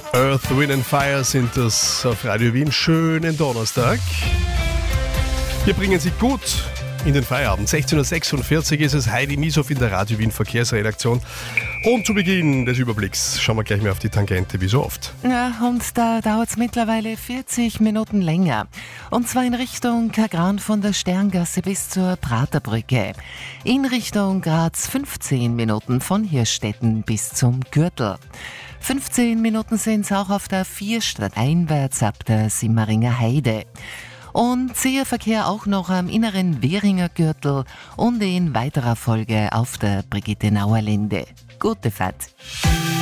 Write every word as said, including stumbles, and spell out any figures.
Earth, Wind and Fire sind das auf Radio Wien. Schönen Donnerstag. Wir bringen Sie gut in den Feierabend. sechzehn Uhr sechsundvierzig ist es. Heidi Mieshoff in der Radio Wien Verkehrsredaktion. Und zu Beginn des Überblicks schauen wir gleich mal auf die Tangente, wie so oft. Ja, und da dauert es mittlerweile vierzig Minuten länger. Und zwar in Richtung Kagran von der Sterngasse bis zur Praterbrücke. In Richtung Graz fünfzehn Minuten von Hirstetten bis zum Gürtel. fünfzehn Minuten sind es auch auf der vier stadteinwärts ab der Simmeringer Heide. Und zäher Verkehr auch noch am inneren Währinger Gürtel und in weiterer Folge auf der Brigittenauer Linde. Gute Fahrt!